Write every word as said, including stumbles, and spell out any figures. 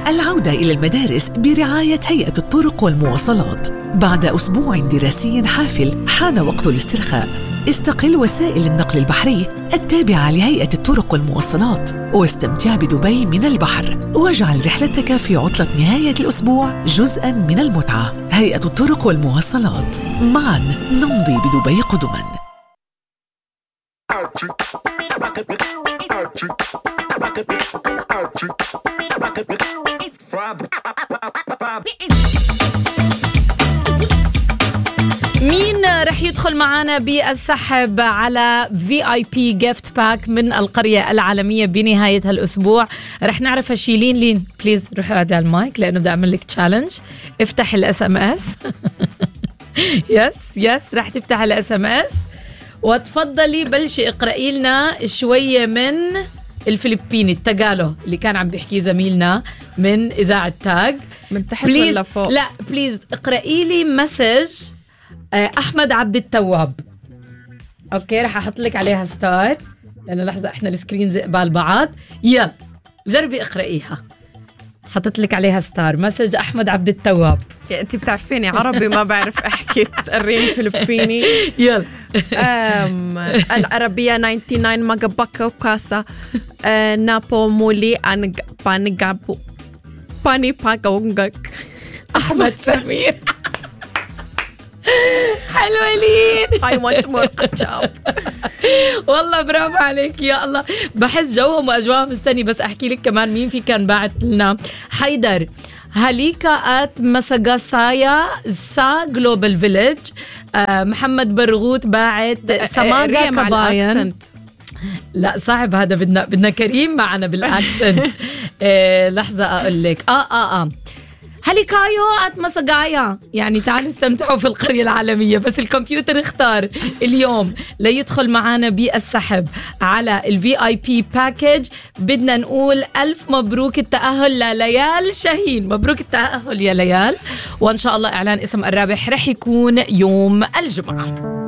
العودة إلى المدارس برعاية هيئة الطرق والمواصلات. بعد أسبوع دراسي حافل حان وقت الاسترخاء. استقل وسائل النقل البحري التابعة لهيئة الطرق والمواصلات واستمتع بدبي من البحر، واجعل رحلتك في عطلة نهاية الأسبوع جزءاً من المتعة. هيئة الطرق والمواصلات، معاً نمضي بدبي قدماً. مين رح يدخل معنا بالسحب على في آي بي جيفت باك من القرية العالمية بنهاية هالأسبوع؟ رح نعرف هالشيلين. لين بليز روح على المايك لأنه بدي أعمل لك تشالنج. افتح الاس ام اس. يس يس رح تفتح الاس ام اس وتفضلي بلشي اقرأي لنا شوية من الفلبيني التاغالو اللي كان عم بيحكي زميلنا من إذاعة تاج. من تحت ولا فوق؟ لا بليز اقرأي لي مسج أحمد عبد التواب. أوكي رح أحط لك عليها ستار لأنه لحظة إحنا السكرينز قبال بعض. يلا جربي اقرأيها. حطت لك عليها ستار. مسج أحمد عبد التواب. أنت بتعرفيني عربي ما بعرف أحكي تقريني فلبيني. يلا. العربية تسعة وتسعين ماجا باكا وكاسا نابو مولي أنج بانيجابو باني باكونجك. أحمد سمير. حلوة لين. I want more ketchup. والله برافو عليك يا الله. بحس جوهم وأجواهم. استني بس أحكي لك كمان مين في كان باعت لنا. حيدر هاليكا آت مساقاسايا سا جلوبال فيليج. آه محمد برغوت باعت سماقا كباين. لا صعب هذا. بدنا بدنا كريم معنا بالأكسنت. آه لحظة أقول لك. آه آه آه هاليكايو آت مساقايا يعني تعالوا استمتعوا في القرية العالمية. بس الكمبيوتر اختار اليوم ليدخل معنا بالسحب على الفي آي بي باكيج. بدنا نقول ألف مبروك التأهل لليال شاهين. مبروك التأهل يا ليال، وإن شاء الله إعلان اسم الرابح رح يكون يوم الجمعة.